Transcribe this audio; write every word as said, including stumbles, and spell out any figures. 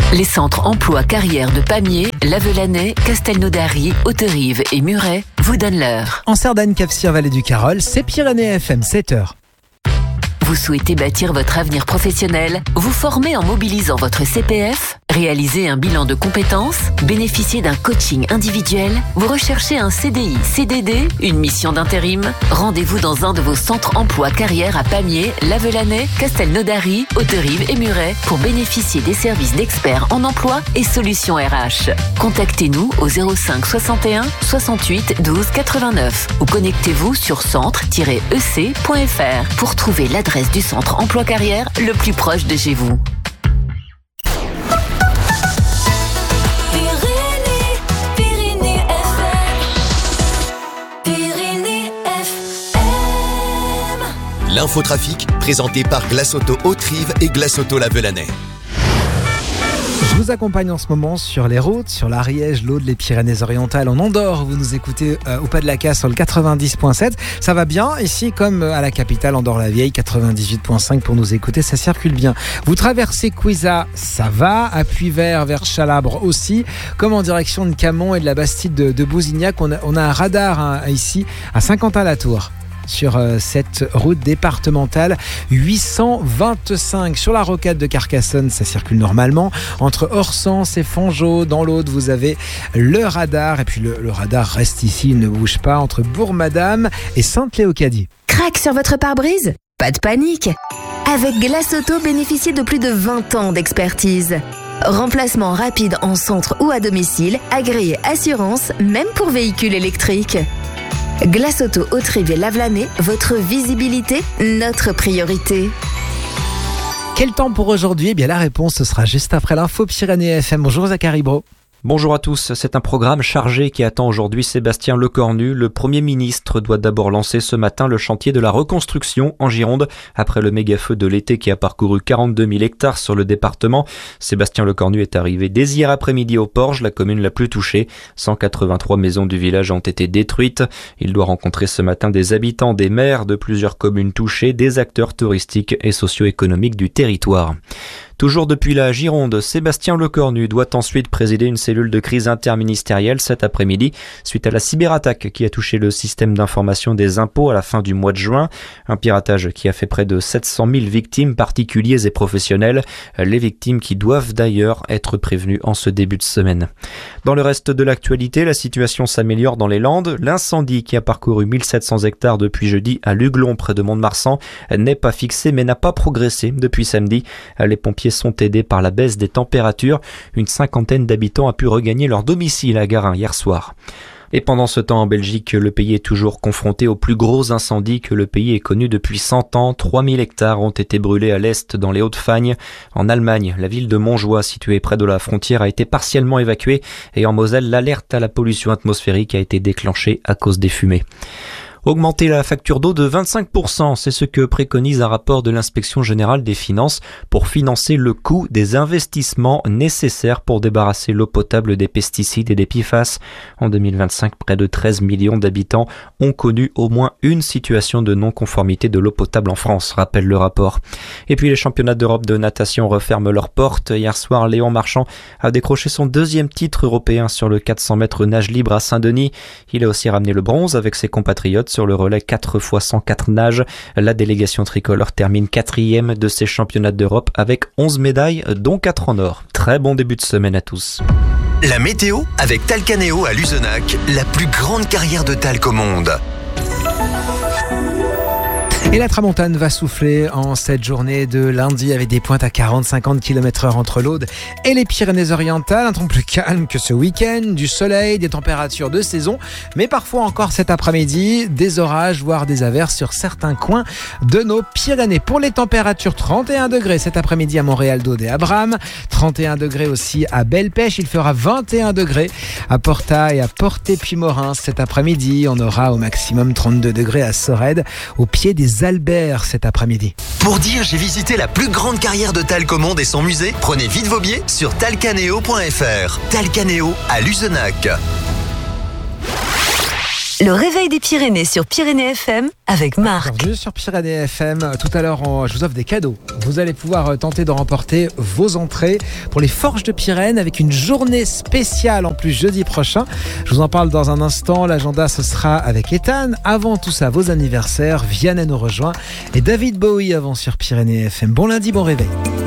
Les centres emploi carrière de Pamiers, Lavelanet, Castelnaudary, Hauterive et Muret vous donnent l'heure. En Cerdagne, Cap-Cyr, Vallée du Carol, c'est Pyrénées F M, sept heures. Vous souhaitez bâtir votre avenir professionnel, vous former en mobilisant votre C P F, réaliser un bilan de compétences, bénéficier d'un coaching individuel, vous recherchez un C D I, C D D, une mission d'intérim. Rendez-vous dans un de vos centres emploi carrière à Pamiers, Lavelanet, Castelnaudary, Hauterive et Muret pour bénéficier des services d'experts en emploi et solutions R H. Contactez-nous au zéro cinq soixante et un soixante-huit douze quatre-vingt-neuf ou connectez-vous sur centre tiret e c point f r pour trouver l'adresse du centre emploi carrière le plus proche de chez vous. L'infotrafic, présenté par Glace Auto Hauterive et Glace Auto Lavelanet. Je vous accompagne en ce moment sur les routes, sur l'Ariège, l'Aude, les Pyrénées-Orientales, en Andorre. Vous nous écoutez euh, au Pas de la Casse sur le quatre-vingt-dix virgule sept. Ça va bien ici comme à la capitale, Andorre-la-Vieille, quatre-vingt-dix-huit virgule cinq pour nous écouter. Ça circule bien. Vous traversez Cuisa, ça va. À Puyvert vers Chalabre aussi. Comme en direction de Camon et de la Bastide de, de Bousignac. On a, on a un radar hein, ici à Saint-Quentin-la-Tour. Sur euh, cette route départementale huit cent vingt-cinq. Sur la rocade de Carcassonne, ça circule normalement. Entre Orsens et Fangeau, dans l'Aude, vous avez le radar. Et puis le, le radar reste ici, il ne bouge pas. Entre Bourg-Madame et Sainte-Léocadie. Crac sur votre pare-brise ? Pas de panique. Avec Glace Auto, bénéficiez de plus de vingt ans d'expertise. Remplacement rapide en centre ou à domicile, agréé assurance, même pour véhicules électriques. Glace Auto Hauterive et Lavelanet, votre visibilité, notre priorité. Quel temps pour aujourd'hui ? Eh bien, la réponse, ce sera juste après l'info Pyrénées F M. Bonjour Zachary Bro. Bonjour à tous, c'est un programme chargé qui attend aujourd'hui Sébastien Lecornu. Le Premier ministre doit d'abord lancer ce matin le chantier de la reconstruction en Gironde. Après le méga-feu de l'été qui a parcouru quarante-deux mille hectares sur le département, Sébastien Lecornu est arrivé dès hier après-midi au Porge, la commune la plus touchée. cent quatre-vingt-trois maisons du village ont été détruites. Il doit rencontrer ce matin des habitants, des maires de plusieurs communes touchées, des acteurs touristiques et socio-économiques du territoire. Toujours depuis la Gironde, Sébastien Lecornu doit ensuite présider une cellule de crise interministérielle cet après-midi suite à la cyberattaque qui a touché le système d'information des impôts à la fin du mois de juin. Un piratage qui a fait près de sept cent mille victimes, particuliers et professionnels. Les victimes qui doivent d'ailleurs être prévenues en ce début de semaine. Dans le reste de l'actualité, la situation s'améliore dans les Landes. L'incendie qui a parcouru mille sept cents hectares depuis jeudi à Luglon près de Mont-de-Marsan n'est pas fixé mais n'a pas progressé depuis samedi. Les pompiers sont aidés par la baisse des températures. Une cinquantaine d'habitants a pu regagner leur domicile à Garin hier soir. Et pendant ce temps en Belgique, le pays est toujours confronté aux plus gros incendies que le pays ait connus depuis cent ans. trois mille hectares ont été brûlés à l'est dans les Hauts-de-Fagne. En Allemagne, la ville de Montjoie, située près de la frontière, a été partiellement évacuée. Et en Moselle, l'alerte à la pollution atmosphérique a été déclenchée à cause des fumées. Augmenter la facture d'eau de vingt-cinq pour cent, c'est ce que préconise un rapport de l'Inspection générale des finances pour financer le coût des investissements nécessaires pour débarrasser l'eau potable des pesticides et des P F A S. En deux mille vingt-cinq, près de treize millions d'habitants ont connu au moins une situation de non-conformité de l'eau potable en France, rappelle le rapport. Et puis les championnats d'Europe de natation referment leurs portes. Hier soir, Léon Marchand a décroché son deuxième titre européen sur le quatre cents mètres nage libre à Saint-Denis. Il a aussi ramené le bronze avec ses compatriotes sur le relais quatre fois cent quatre nage. La délégation tricolore termine quatrième de ces championnats d'Europe avec onze médailles, dont quatre en or. Très bon début de semaine à tous. La météo avec Talcanéo à Luzenac, la plus grande carrière de talc au monde. Et la tramontane va souffler en cette journée de lundi avec des pointes à quarante à cinquante kilomètres heure entre l'Aude et les Pyrénées-Orientales. Un temps plus calme que ce week-end, du soleil, des températures de saison, mais parfois encore cet après-midi, des orages, voire des averses sur certains coins de nos Pyrénées. Pour les températures, trente et un degrés cet après-midi à Montréal, d'Aude et à Bram, trente et un degrés aussi à Belle-Pêche, il fera vingt et un degrés à Porta et à Porté-Puymorens cet après-midi. On aura au maximum trente-deux degrés à Sorède, au pied des Albert cet après-midi. Pour dire j'ai visité la plus grande carrière de talc au monde et son musée, prenez vite vos billets sur talcanéo point f r. Talcanéo à Luzenac. Le réveil des Pyrénées sur Pyrénées F M avec Marc. Bienvenue sur Pyrénées F M. Tout à l'heure, on- je vous offre des cadeaux. Vous allez pouvoir euh, tenter de remporter vos entrées pour les Forges de Pyrénées avec une journée spéciale en plus jeudi prochain. Je vous en parle dans un instant. L'agenda, ce sera avec Ethan. Avant tout ça, vos anniversaires. Vianney nous rejoint et David Bowie avant sur Pyrénées F M. Bon lundi, bon réveil.